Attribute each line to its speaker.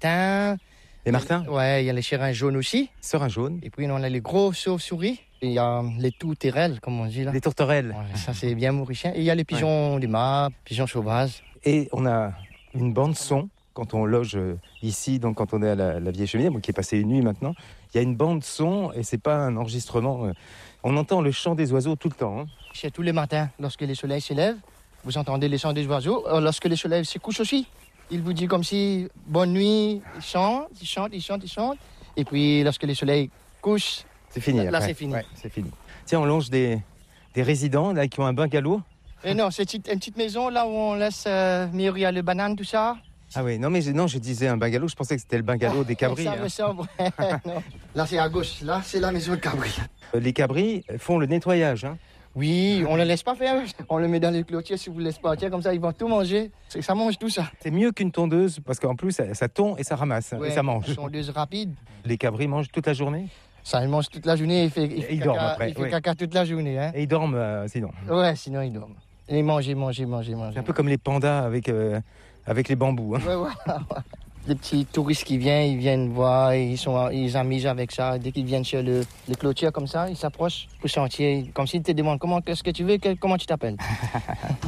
Speaker 1: martins.
Speaker 2: Les martins?
Speaker 1: Ouais, il y a les chérins jaunes aussi.
Speaker 2: Serin jaune.
Speaker 1: Et puis on a les gros chauves-souris. Il y a les tourterelles, comme on dit là.
Speaker 2: Les tourterelles.
Speaker 1: Ouais, ça c'est bien mauricien. Et il y a les pigeons du mât, pigeons sauvages.
Speaker 2: Et on a une bande son quand on loge ici, donc quand on est à la Vieille Cheminée, qui est passé une nuit maintenant. Il y a une bande son et c'est pas un enregistrement. On entend le chant des oiseaux tout le temps. Hein.
Speaker 1: C'est tous les matins, lorsque le soleil se lève, vous entendez les chants des oiseaux. Lorsque le soleil se couche aussi, il vous dit comme si bonne nuit, il chante, il chante, il chante, il chante. Et puis lorsque le soleil couche,
Speaker 2: c'est fini.
Speaker 1: Là c'est fini.
Speaker 2: Ouais, c'est fini. Tiens, on longe des résidents là, qui ont un bungalow.
Speaker 1: Et non, c'est une petite maison là où on laisse mûrir le banane, tout ça.
Speaker 2: Ah oui, non, mais je disais un bungalow, je pensais que c'était le bungalow des cabris.
Speaker 1: Ça me semble, non. Là c'est à gauche, là c'est la maison de cabri.
Speaker 2: Les cabris font le nettoyage. Hein.
Speaker 1: Oui, on ne le laisse pas faire. On le met dans les clôtures, si vous ne laissez pas tiens, comme ça ils vont tout manger. Ça mange tout ça.
Speaker 2: C'est mieux qu'une tondeuse parce qu'en plus ça tond et ça ramasse et ça mange.
Speaker 1: Une tondeuse rapide.
Speaker 2: Les cabris mangent toute la journée?
Speaker 1: Ça, ils mangent toute la journée, il fait
Speaker 2: dorment
Speaker 1: caca,
Speaker 2: après.
Speaker 1: Il fait caca toute la journée. Hein.
Speaker 2: Et ils dorment sinon?
Speaker 1: Ouais, sinon ils dorment. Et ils mangent.
Speaker 2: C'est un peu comme les pandas avec les bambous. Hein.
Speaker 1: Ouais, voilà. Les petits touristes qui viennent, ils viennent voir, ils s'amusent avec ça. Dès qu'ils viennent sur les clôtures comme ça, ils s'approchent au sentier, comme s'ils te demandent qu'est-ce que tu veux, comment tu t'appelles.